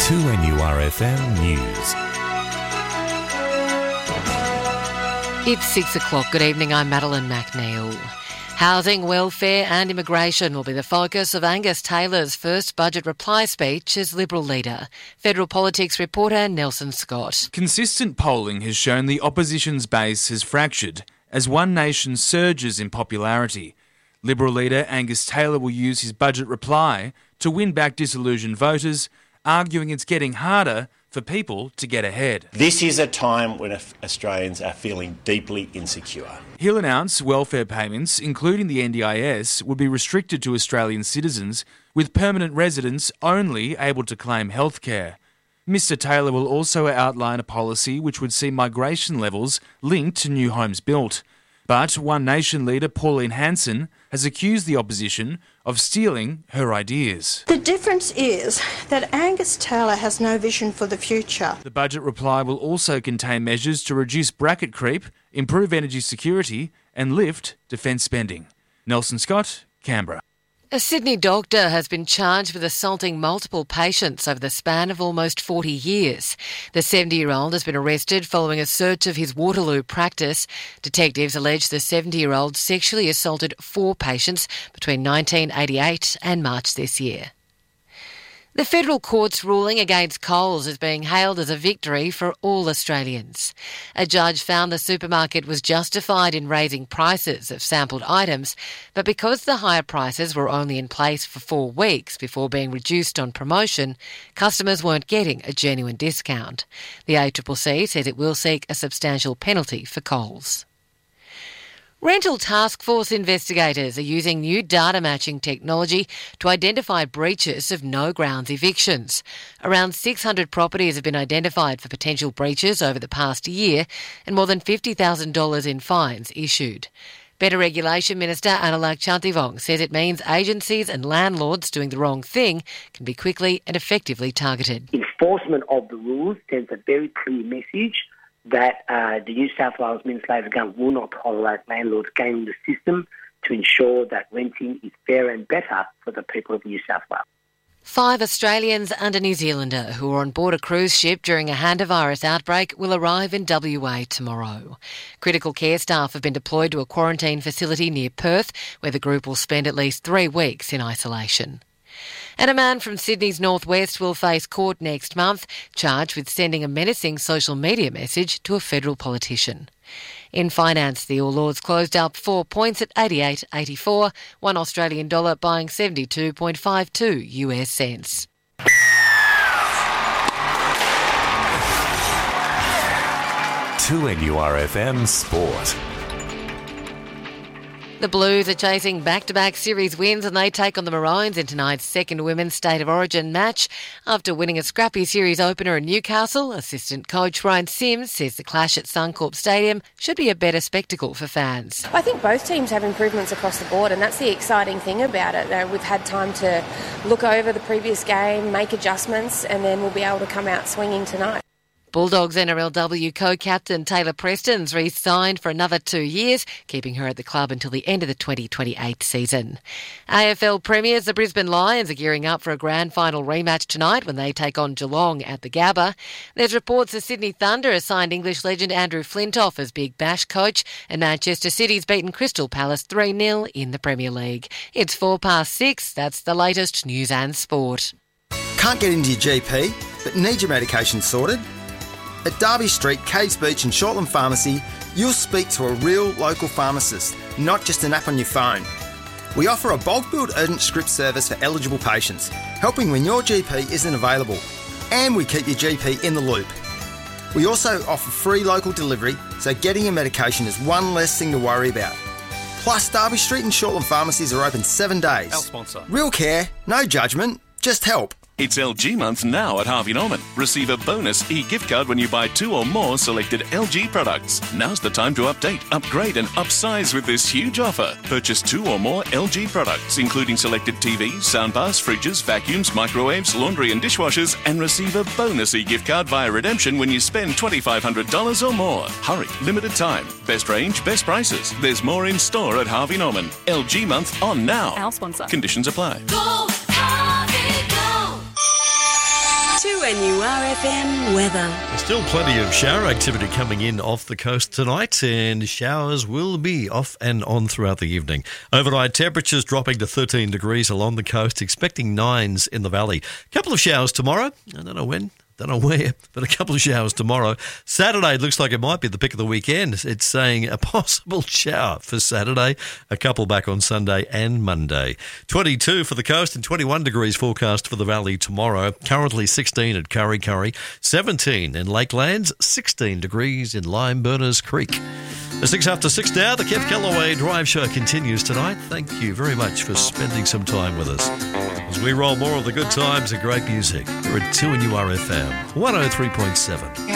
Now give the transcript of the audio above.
2NURFM News. It's 6 o'clock. Good evening, I'm Madeline McNeil. Housing, welfare and immigration will be the focus of Angus Taylor's first budget reply speech as Liberal leader. Federal politics reporter Nelson Scott. Consistent polling has shown the opposition's base has fractured as One Nation surges in popularity. Liberal leader Angus Taylor will use his budget reply to win back disillusioned voters, arguing it's getting harder for people to get ahead. This is a time when Australians are feeling deeply insecure. He'll announce welfare payments, including the NDIS, will be restricted to Australian citizens, with permanent residents only able to claim healthcare. Mr Taylor will also outline a policy which would see migration levels linked to new homes built. But One Nation leader Pauline Hanson has accused the opposition of stealing her ideas. The difference is that Angus Taylor has no vision for the future. The budget reply will also contain measures to reduce bracket creep, improve energy security and lift defence spending. Nelson Scott, Canberra. A Sydney doctor has been charged with assaulting multiple patients over the span of almost 40 years. The 70-year-old has been arrested following a search of his Waterloo practice. Detectives allege the 70-year-old sexually assaulted 4 patients between 1988 and March this year. The federal court's ruling against Coles is being hailed as a victory for all Australians. A judge found the supermarket was justified in raising prices of sampled items, but because the higher prices were only in place for 4 weeks before being reduced on promotion, customers weren't getting a genuine discount. The ACCC says it will seek a substantial penalty for Coles. Rental Task Force investigators are using new data matching technology to identify breaches of no-grounds evictions. Around 600 properties have been identified for potential breaches over the past year and more than $50,000 in fines issued. Better Regulation Minister Anurag Chantivong says it means agencies and landlords doing the wrong thing can be quickly and effectively targeted. Enforcement of the rules sends a very clear message that the New South Wales Minister government will not tolerate landlords gaming the system to ensure that renting is fair and better for the people of New South Wales. 5 Australians and a New Zealander who were on board a cruise ship during a hantavirus outbreak will arrive in WA tomorrow. Critical care staff have been deployed to a quarantine facility near Perth, where the group will spend at least 3 weeks in isolation. And a man from Sydney's northwest will face court next month, charged with sending a menacing social media message to a federal politician. In finance, the All Ords closed up 4 points at 88.84, $1 Australian dollar buying 72.52 US cents. To NURFM Sport. The Blues are chasing back-to-back series wins and they take on the Maroons in tonight's second Women's State of Origin match. After winning a scrappy series opener in Newcastle, assistant coach Ryan Sims says the clash at Suncorp Stadium should be a better spectacle for fans. I think both teams have improvements across the board and that's the exciting thing about it. We've had time to look over the previous game, make adjustments and then we'll be able to come out swinging tonight. Bulldogs NRLW co-captain Taylor Preston's re-signed for another 2 years, keeping her at the club until the end of the 2028 season. AFL premiers, the Brisbane Lions, are gearing up for a grand final rematch tonight when they take on Geelong at the Gabba. There's reports the Sydney Thunder has signed English legend Andrew Flintoff as Big Bash coach, and Manchester City's beaten Crystal Palace 3-0 in the Premier League. It's 6:04. That's the latest news and sport. Can't get into your GP, but need your medication sorted? At Derby Street, Caves Beach and Shortland Pharmacy, you'll speak to a real local pharmacist, not just an app on your phone. We offer a bulk billed urgent script service for eligible patients, helping when your GP isn't available. And we keep your GP in the loop. We also offer free local delivery, so getting your medication is one less thing to worry about. Plus, Derby Street and Shortland Pharmacies are open 7 days. Our sponsor. Real care, no judgment, just help. It's LG month now at Harvey Norman. Receive a bonus e-gift card when you buy 2 or more selected LG products. Now's the time to update, upgrade and upsize with this huge offer. Purchase 2 or more LG products, including selected TVs, soundbars, fridges, vacuums, microwaves, laundry and dishwashers, and receive a bonus e-gift card via redemption when you spend $2,500 or more. Hurry, limited time. Best range, best prices. There's more in store at Harvey Norman. LG month on now. Our sponsor. Conditions apply. Go, Harvey, go! 2 2NURFM weather. There's still plenty of shower activity coming in off the coast tonight, and showers will be off and on throughout the evening. Overnight temperatures dropping to 13 degrees along the coast, expecting 9s in the valley. A couple of showers tomorrow. I don't know when. Don't know where, but a couple of showers tomorrow. Saturday looks like it might be the pick of the weekend. It's saying a possible shower for Saturday, a couple back on Sunday and Monday. 22 for the coast and 21 degrees forecast for the valley tomorrow. Currently 16 at Kurri Kurri, 17 in Lakelands, 16 degrees in Lime Burners Creek. The 6 after 6 now, the Kev Callaway Drive Show continues tonight. Thank you very much for spending some time with us as we roll more of the good times and great music. We're at 2NURFM 103.7.